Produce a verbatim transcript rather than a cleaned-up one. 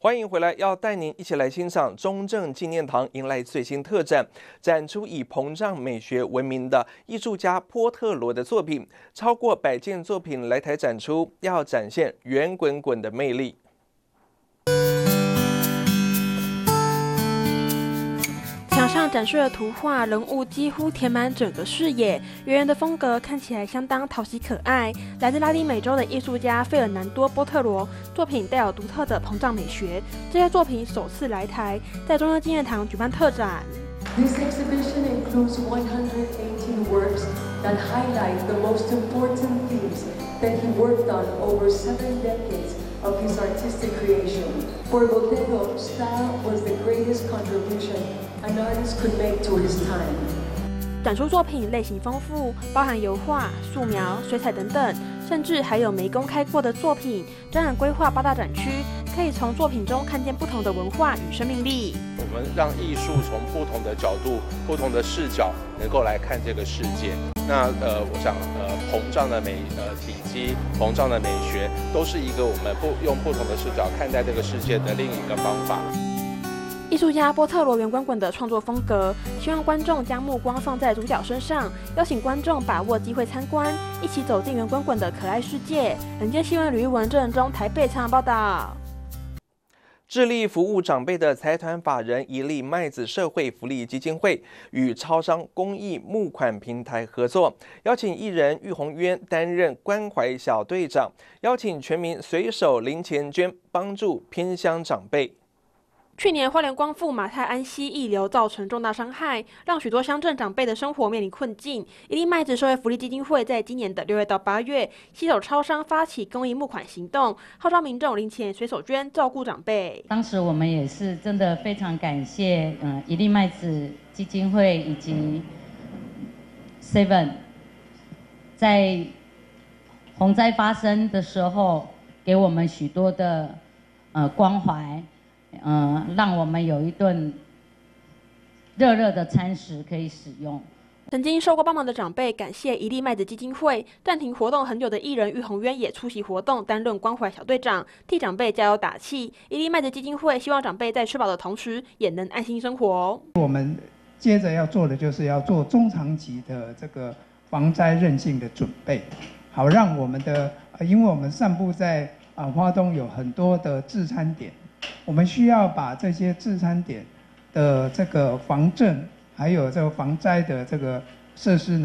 欢迎回来，要带您一起来欣赏中正纪念堂迎来最新特展，展出以膨胀美学闻名的艺术家波特罗的作品，超过百件作品来台展出，要展现圆滚滚的魅力。 墙上展示的图画人物几乎填满整个视野，圆圆的风格看起来相当讨喜可爱。来自拉丁美洲的艺术家费尔南多·波特罗作品带有独特的膨胀美学，这些作品首次来台，在中正纪念堂举办特展。 This exhibition includes one hundred eighteen works that highlight the most important themes that he worked on over seven decades of his artistic creation. For Botero, style was the greatest contribution an artist could make to his time. 展出作品类型丰富，包含油画、素描、水彩等等，甚至还有没公开过的作品。展览规划八大展区，可以从作品中看见不同的文化与生命力。 我们让艺术从不同的角度、不同的视角，能够来看这个世界。那呃，我想呃，膨胀的美呃体积、膨胀的美学，都是一个我们不用不同的视角看待这个世界的另一个方法。 艺术家波特罗圆滚滚的创作风格，希望观众将目光放在主角身上，邀请观众把握机会参观，一起走进圆滚滚的可爱世界。人间新闻吕玉文、郑仁忠台北采访报道。 致力服务长辈的财团法人一粒麦子社会福利基金会与超商公益募款平台合作，邀请艺人喻红渊担任关怀小队长，邀请全民随手零钱捐，帮助偏乡长辈。 去年花莲光复马太安溪溢流造成重大伤害，让许多乡镇长辈的生活面临困境。一粒麦子社会福利基金会在今年的六月到八月，携手超商发起公益募款行动，号召民众零钱随手捐，照顾长辈。 当时我们也是真的非常感谢，嗯，一粒麦子基金会以及 Seven 在洪灾发生的时候，给我们许多的呃关怀。嗯，让我们有一顿热热的餐食可以使用。 曾经受过帮忙的长辈感谢一粒麦子基金会，暂停活动很久的艺人喻红渊也出席活动，担任关怀小队长，替长辈加油打气。一粒麦子基金会希望长辈在吃饱的同时，也能安心生活。 我们接着要做的就是要做中长期的这个防灾韧性的准备，好让我们的，因为我们散布在啊花东有很多的治餐点。我们需要把这些治餐点的这个防震，还有这个防灾的这个设施呢。